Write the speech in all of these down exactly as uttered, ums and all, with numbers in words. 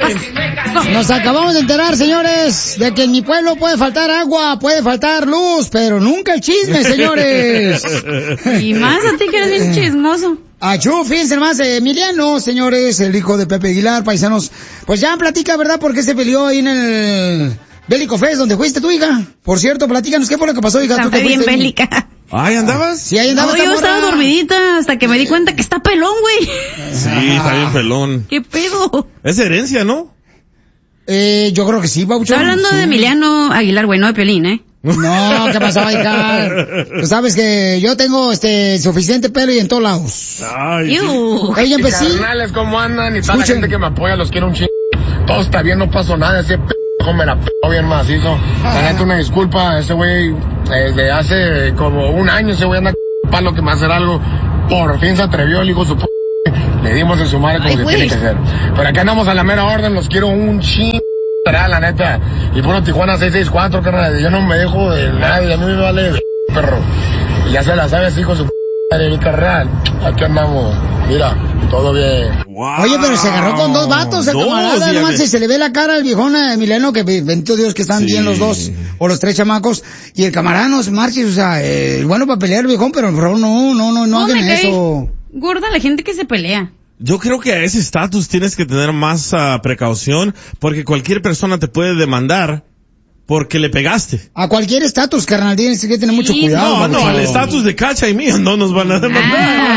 Nos acabamos de enterar, señores, de que en mi pueblo puede faltar agua, puede faltar luz, pero nunca el chisme, señores. Y más a ti que eres bien chismoso. Achú, fíjense más, eh, Emiliano, señores, el hijo de Pepe Aguilar, paisanos. Pues ya platica, ¿verdad? ¿Por qué se peleó ahí en el Bélico Fest, donde fuiste tu hija? Por cierto, platícanos, ¿qué fue lo que pasó, hija? Está ¿Tú que bien fuiste bélica. Ay, ¿andabas? Sí, ahí andaba. No, yo estaba dormidita hasta que me di cuenta que está pelón, güey. Sí, está bien pelón. ¿Qué pedo? Es herencia, ¿no? Eh, yo creo que sí, Paucho. Está hablando sí. de Emiliano Aguilar, güey, no de Piolín, ¿eh? No, ¿qué pasó, hija? Tú sabes que yo tengo este suficiente pelo y en todos lados. Ay, sí. Ella empecé. Carnales, ¿cómo andan? Y toda la gente que me apoya, los quiero un chingo. Todo está bien, no pasó nada. Ese p*** me la p*** bien macizo. La neta, una disculpa. Ese güey, desde hace como un año, ese güey anda c*** palo que me va a hacer algo. Por fin se atrevió el hijo de su p***. Le dimos de su madre como Ay, se güey. tiene que hacer. Pero acá andamos a la mera orden, los quiero un chingo. La neta. Y puro Tijuana seis seis cuatro, carnal. Yo no me dejo de nadie. A mí me vale perro. Y ya se la sabes, hijo de su p***, mi carnal. Aquí andamos. Mira, todo bien. Wow. Oye, pero se agarró con dos vatos, el Dos, camarada, dígame. no manches, se le ve la cara al viejón Emiliano, que bendito Dios que están Sí. bien los dos, o los tres chamacos, y el camarada no se marche, o sea, eh, bueno para pelear el viejón, pero por favor, no, no, no, no No, hagan me cae eso. gorda la gente que se pelea. Yo creo que a ese estatus tienes que tener más uh, precaución porque cualquier persona te puede demandar porque le pegaste. A cualquier estatus, carnal, tienes que tener mucho Sí, cuidado. No, no, babuchón. al estatus de Cacha y mío no nos van a demandar.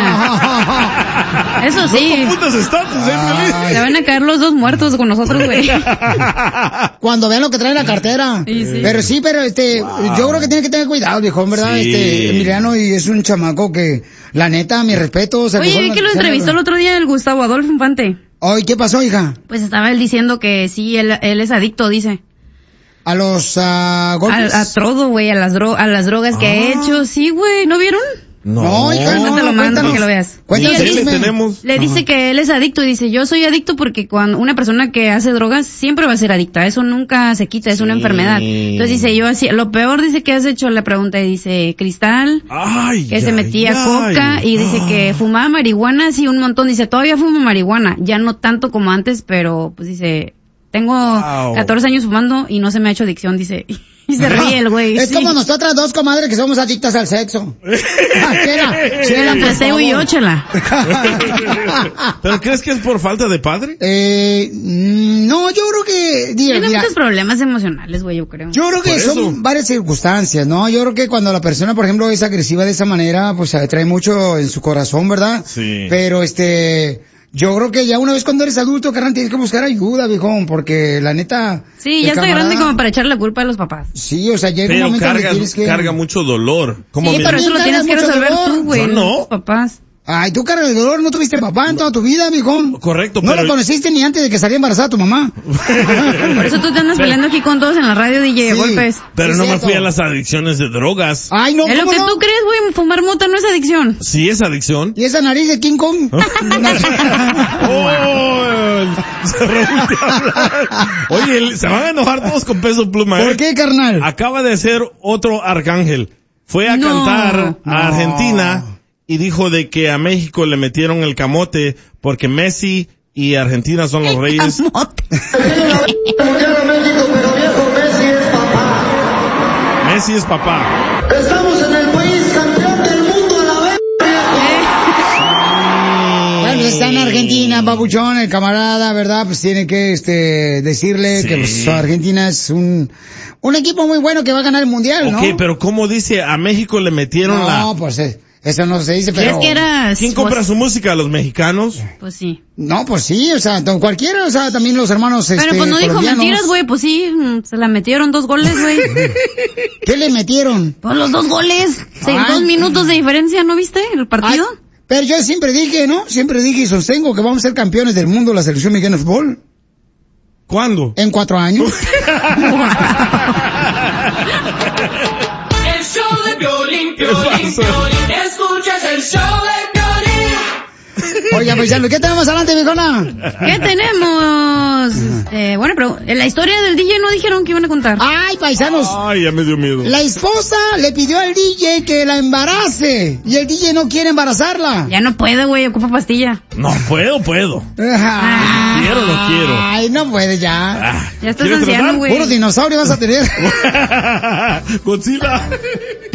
Ah, eso sí. No confundas estatus, eh, Piolín. Se van a caer los dos muertos con nosotros, güey. Cuando vean lo que trae la cartera. Sí, sí. Pero sí, pero este, Wow. yo creo que tiene que tener cuidado, viejón, ¿verdad? Sí. Este, Emiliano, y es un chamaco que, la neta, mi respeto. O sea, Oye, viejón, vi que lo se- entrevistó el otro día el Gustavo Adolfo Infante. Ay, ¿qué pasó, hija? Pues estaba él diciendo que sí, él, él es adicto, dice. A los uh, A, golpes. a todo, güey, a las dro a las drogas que ha Ah. hecho. Sí, güey, ¿no vieron? No, hija, No, no, te lo no, mando cuéntanos. para que lo veas. Cuéntanos Sí, el él le chisme. tenemos. Le dice que él es adicto y dice, yo soy adicto porque cuando una persona que hace drogas siempre va a ser adicta, eso nunca se quita, es una Sí. enfermedad. Entonces dice, yo así, lo peor dice que has hecho, la pregunta y dice, cristal, Ay, que se ay, metía ay. coca y dice que fumaba marihuana, sí, un montón, dice, todavía fumo marihuana, ya no tanto como antes, pero pues dice, tengo Wow. catorce años fumando y no se me ha hecho adicción, dice. Y se ríe el güey. Es sí. como nosotras dos, comadres, que somos adictas al sexo. Ah, Chela, Chela, por Paseo y favor. óchala. ¿Pero crees que es por falta de padre? eh, mm, no, yo creo que, diga, Tiene mira, muchos problemas emocionales, güey, yo creo. yo creo que Por son eso. varias circunstancias, ¿no? Yo creo que cuando la persona, por ejemplo, es agresiva de esa manera, pues trae mucho en su corazón, ¿verdad? Sí. Pero este, yo creo que ya una vez cuando eres adulto, carnal, tienes que buscar ayuda, viejón, porque la neta. Sí, el ya está camarada- grande como para echarle la culpa a los papás. Sí, o sea, llega un Pero momento donde carga, tienes que. carga mucho dolor. Como Sí, mi- pero eso lo tienes que mucho resolver dolor. tú, güey, Yo no no. tus papás. Ay, tú, cargas el dolor, no tuviste papá en toda tu vida, mijo. Correcto, No pero- lo conociste ni antes de que saliera embarazada tu mamá. Por eso tú te andas peleando aquí con todos en la radio, D J, Sí. golpes. Pero Es no me cierto. fui a las adicciones de drogas. Ay, no, Es lo ¿cómo que no? tú crees, güey, fumar mota no es adicción. Sí es adicción. ¿Y esa nariz de King Kong? Oh, se revolvió a hablar. Oye, el- se van a enojar todos con Peso Pluma, ¿eh? ¿Por qué, carnal? Acaba de ser otro arcángel. Fue a No. cantar No. a Argentina y dijo de que a México le metieron el camote porque Messi y Argentina son los reyes. Camote. Messi es papá. Estamos en el país campeón del mundo a la vez. Bueno, está en Argentina, babuchón, el camarada, ¿verdad? Pues tiene que, este, decirle Sí. que pues, Argentina es un, un equipo muy bueno que va a ganar el mundial, ¿no? Ok, pero ¿cómo dice? A México le metieron No, la... pues eh, eso no se dice, ¿Crees pero... que eras? ¿Quién compra su música? ¿Los mexicanos? Pues sí. No, pues sí, o sea, don- cualquiera, o sea, también los hermanos, este, Pero pues no dijo colombianos. mentiras, güey, pues sí, mm, se la metieron dos goles, güey. ¿Qué le metieron? Pues los dos goles, sí, Ay. dos minutos de diferencia, ¿no viste el partido? Ay, pero yo siempre dije, ¿no? Siempre dije y sostengo que vamos a ser campeones del mundo la selección mexicana de fútbol. ¿Cuándo? En cuatro años. El show de Piolín, ¿Qué Piolín, pasa? Piolín. Escuchas el show de Piolín. Oiga, pues, ¿qué tenemos adelante, viejona? ¿Qué tenemos? Eh, bueno, pero en la historia del D J no dijeron que iban a contar. Ay, paisanos. Ay, ya me dio miedo. La esposa le pidió al D J que la embarace y el D J no quiere embarazarla. Ya no puedo, güey, ocupa pastilla. No puedo, puedo. Ay, Quiero, no quiero. Ay, no puedes ya. Ah, Ya estás ¿quieres anciano, tratar? güey. Puro dinosaurio vas a tener. Godzilla.